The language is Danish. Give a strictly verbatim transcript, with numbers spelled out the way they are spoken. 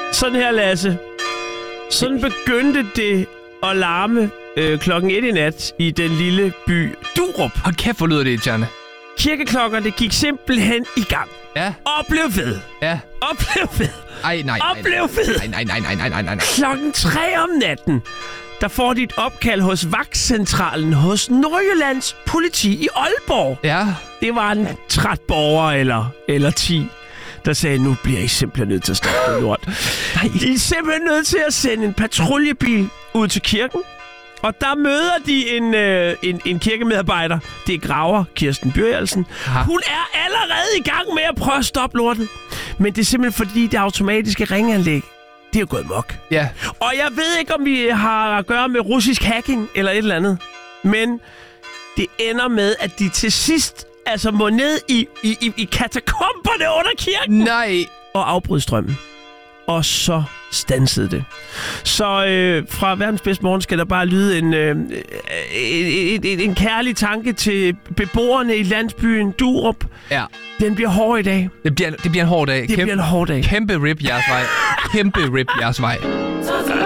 Sådan her, Lasse. Sådan begyndte det at larme øh, klokken et i nat i den lille by Durup. Hold kæft, hvor lyder det, Tjerne. Kirkeklokker, det gik simpelthen i gang. Ja. Og blev ved. Ja. Og blev ved. Ej, nej, Og nej, blev ved. nej, nej, nej, nej, nej, nej, nej. Klokken tre om natten, der får de et opkald hos vagtcentralen hos Nordjyllands politi i Aalborg. Ja. Det var en træt borger eller, eller ti, der sagde, nu bliver I simpelthen nødt til at stoppe det lort. Nej. I er simpelthen nødt til at sende en patruljebil ud til kirken. Og der møder de en, øh, en, en kirkemedarbejder. Det er graver Kirsten Byrjelsen. Hun er allerede i gang med at prøve at stoppe lortet. Men det er simpelthen fordi, det automatiske ringanlæg, det er gået mok. Ja. Og jeg ved ikke, om vi har at gøre med russisk hacking eller et eller andet. Men det ender med, at de til sidst altså må ned i, i, i, i katakomberne under kirken. Nej. Og afbryde strømmen. Og så standsede det. Så øh, fra verdens bedste morgen skal der bare lyde en, øh, en, en, en kærlig tanke til beboerne i landsbyen Durup. Ja. Den bliver hård i dag. Det bliver, det bliver en hård dag. Det Kæmpe, bliver en hård dag. Kæmpe rip jeres vej. Kæmpe rip jeres vej.